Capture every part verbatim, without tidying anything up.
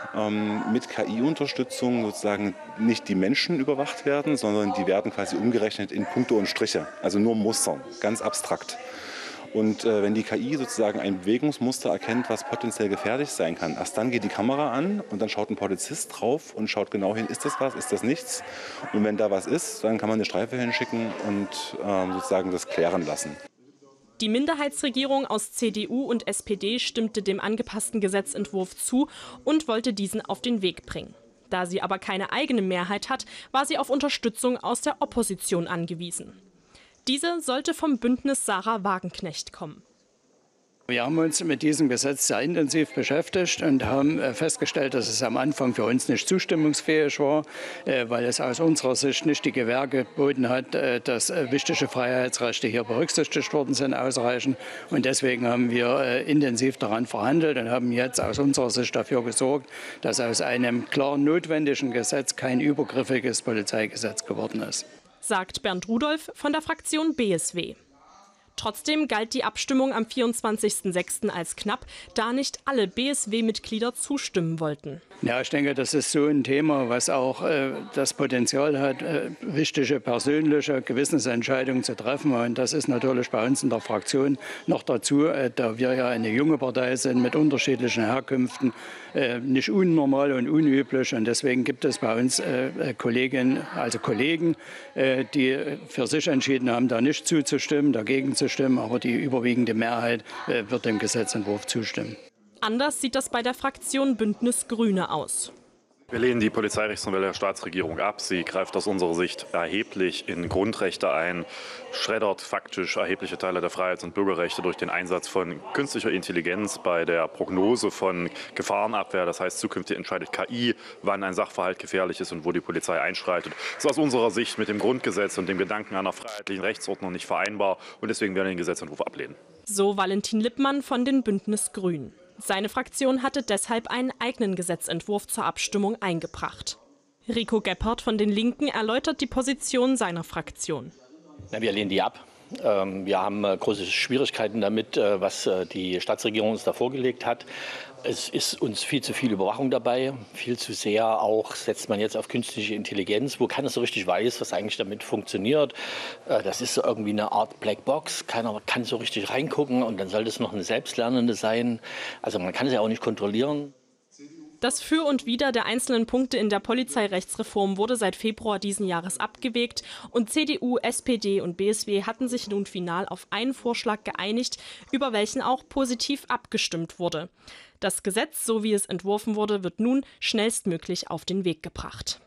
ähm, mit K I-Unterstützung sozusagen nicht die Menschen überwacht werden, sondern die werden quasi umgerechnet in Punkte und Striche, also nur Muster, ganz abstrakt. Und äh, wenn die K I sozusagen ein Bewegungsmuster erkennt, was potenziell gefährlich sein kann, erst dann geht die Kamera an und dann schaut ein Polizist drauf und schaut genau hin, ist das was, ist das nichts? Und wenn da was ist, dann kann man eine Streife hinschicken und äh, sozusagen das klären lassen. Die Minderheitsregierung aus C D U und S P D stimmte dem angepassten Gesetzentwurf zu und wollte diesen auf den Weg bringen. Da sie aber keine eigene Mehrheit hat, war sie auf Unterstützung aus der Opposition angewiesen. Diese sollte vom Bündnis Sarah Wagenknecht kommen. Wir haben uns mit diesem Gesetz sehr intensiv beschäftigt und haben festgestellt, dass es am Anfang für uns nicht zustimmungsfähig war, weil es aus unserer Sicht nicht die Gewähr geboten hat, dass wichtige Freiheitsrechte hier berücksichtigt worden sind ausreichend. Und deswegen haben wir intensiv daran verhandelt und haben jetzt aus unserer Sicht dafür gesorgt, dass aus einem klar notwendigen Gesetz kein übergriffiges Polizeigesetz geworden ist, sagt Bernd Rudolph von der Fraktion B S W. Trotzdem galt die Abstimmung am vierundzwanzigsten sechsten als knapp, da nicht alle B S W-Mitglieder zustimmen wollten. Ja, ich denke, das ist so ein Thema, was auch äh, das Potenzial hat, äh, wichtige persönliche Gewissensentscheidungen zu treffen. Und das ist natürlich bei uns in der Fraktion noch dazu, äh, da wir ja eine junge Partei sind mit unterschiedlichen Herkünften, äh, nicht unnormal und unüblich. Und deswegen gibt es bei uns äh, Kolleginnen, also Kollegen, äh, die für sich entschieden haben, da nicht zuzustimmen, dagegen zu stimmen. Aber die überwiegende Mehrheit äh, wird dem Gesetzentwurf zustimmen. Anders sieht das bei der Fraktion Bündnis Grüne aus. Wir lehnen die Polizeirechtsnovelle der Staatsregierung ab. Sie greift aus unserer Sicht erheblich in Grundrechte ein, schreddert faktisch erhebliche Teile der Freiheits- und Bürgerrechte durch den Einsatz von künstlicher Intelligenz bei der Prognose von Gefahrenabwehr. Das heißt, zukünftig entscheidet K I, wann ein Sachverhalt gefährlich ist und wo die Polizei einschreitet. Das ist aus unserer Sicht mit dem Grundgesetz und dem Gedanken einer freiheitlichen Rechtsordnung nicht vereinbar. Und deswegen werden wir den Gesetzentwurf ablehnen. So Valentin Lippmann von den Bündnis Grünen. Seine Fraktion hatte deshalb einen eigenen Gesetzentwurf zur Abstimmung eingebracht. Rico Gebhardt von den Linken erläutert die Position seiner Fraktion. Ja, wir lehnen die ab. Wir haben große Schwierigkeiten damit, was die Staatsregierung uns da vorgelegt hat. Es ist uns viel zu viel Überwachung dabei, viel zu sehr auch setzt man jetzt auf künstliche Intelligenz, wo keiner so richtig weiß, was eigentlich damit funktioniert. Das ist so irgendwie eine Art Blackbox, keiner kann so richtig reingucken und dann soll das noch eine Selbstlernende sein. Also man kann es ja auch nicht kontrollieren. Das Für und Wider der einzelnen Punkte in der Polizeirechtsreform wurde seit Februar diesen Jahres abgewägt und C D U, S P D und B S W hatten sich nun final auf einen Vorschlag geeinigt, über welchen auch positiv abgestimmt wurde. Das Gesetz, so wie es entworfen wurde, wird nun schnellstmöglich auf den Weg gebracht.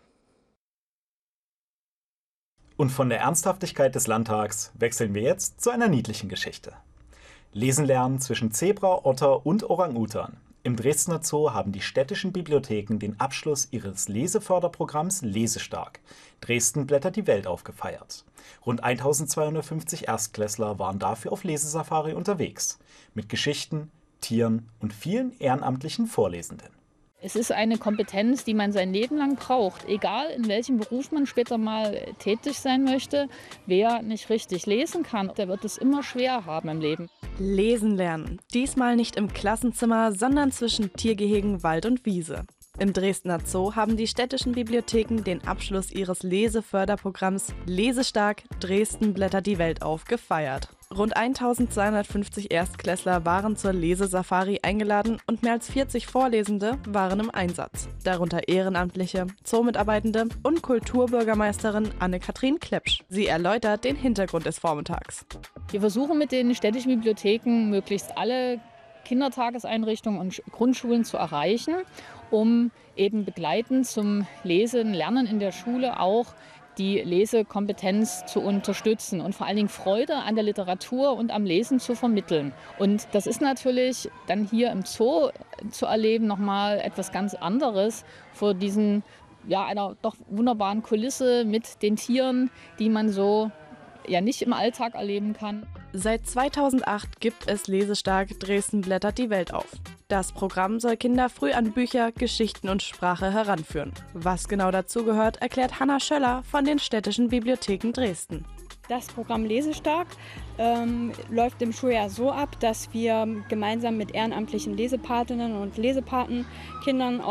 Und von der Ernsthaftigkeit des Landtags wechseln wir jetzt zu einer niedlichen Geschichte. Lesen lernen zwischen Zebra, Otter und Orang-Utan. Im Dresdner Zoo haben die städtischen Bibliotheken den Abschluss ihres Leseförderprogramms Lesestark. Dresden blättert die Welt auf gefeiert. Rund eintausendzweihundertfünfzig Erstklässler waren dafür auf Lesesafari unterwegs. Mit Geschichten, Tieren und vielen ehrenamtlichen Vorlesenden. Es ist eine Kompetenz, die man sein Leben lang braucht. Egal in welchem Beruf man später mal tätig sein möchte, wer nicht richtig lesen kann, der wird es immer schwer haben im Leben. Lesen lernen. Diesmal nicht im Klassenzimmer, sondern zwischen Tiergehegen, Wald und Wiese. Im Dresdner Zoo haben die städtischen Bibliotheken den Abschluss ihres Leseförderprogramms Lesestark – Dresden blättert die Welt auf gefeiert. Rund eintausendzweihundertfünfzig Erstklässler waren zur Lesesafari eingeladen und mehr als vierzig Vorlesende waren im Einsatz. Darunter Ehrenamtliche, Zoomitarbeitende und Kulturbürgermeisterin Anne-Kathrin Klepsch. Sie erläutert den Hintergrund des Vormittags. Wir versuchen mit den städtischen Bibliotheken möglichst alle Kindertageseinrichtungen und Grundschulen zu erreichen, um eben begleitend zum Lesen, Lernen in der Schule auch die Lesekompetenz zu unterstützen und vor allen Dingen Freude an der Literatur und am Lesen zu vermitteln. Und das ist natürlich dann hier im Zoo zu erleben nochmal etwas ganz anderes vor diesen, ja, einer doch wunderbaren Kulisse mit den Tieren, die man so ja nicht im Alltag erleben kann. Seit zweitausendacht gibt es Lesestark – Dresden blättert die Welt auf. Das Programm soll Kinder früh an Bücher, Geschichten und Sprache heranführen. Was genau dazu gehört, erklärt Hanna Schöller von den städtischen Bibliotheken Dresden. Das Programm Lesestark ähm, läuft im Schuljahr so ab, dass wir gemeinsam mit ehrenamtlichen Lesepatinnen und Lesepaten Kindern